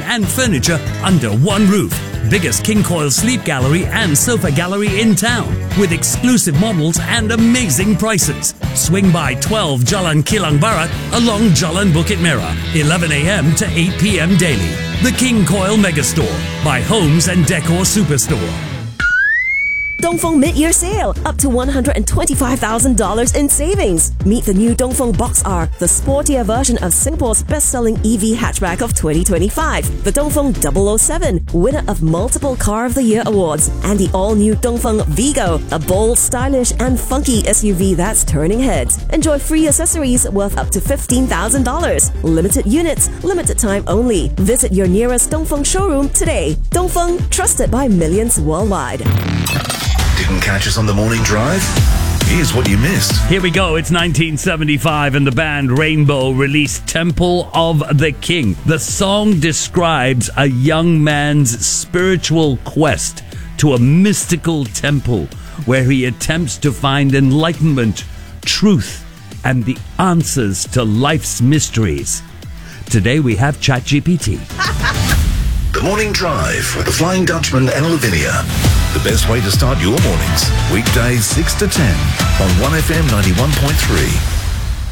and furniture under one roof. Biggest king coil sleep gallery and sofa gallery in town, with exclusive models and amazing prices. Swing by 12 Jalan Kilang Barat along Jalan Bukit Merah, 11 a.m. to 8 p.m. daily. The King Coil Megastore by Homes and Decor Superstore. Dongfeng Mid-Year Sale, up to $125,000 in savings. Meet the new Dongfeng Box R, the sportier version of Singapore's best-selling EV hatchback of 2025. The Dongfeng 007, winner of multiple Car of the Year awards. And the all-new Dongfeng Vigo, a bold, stylish and funky SUV that's turning heads. Enjoy free accessories worth up to $15,000. Limited units, limited time only. Visit your nearest Dongfeng showroom today. Dongfeng, trusted by millions worldwide. Didn't catch us on the morning drive? Here's what you missed. Here we go. It's 1975 and the band Rainbow released Temple of the King. The song describes a young man's spiritual quest to a mystical temple where he attempts to find enlightenment, truth, and the answers to life's mysteries. Today we have ChatGPT. The Morning Drive with the Flying Dutchman and Lavinia. The best way to start your mornings. Weekdays 6 to 10 on 1FM 91.3.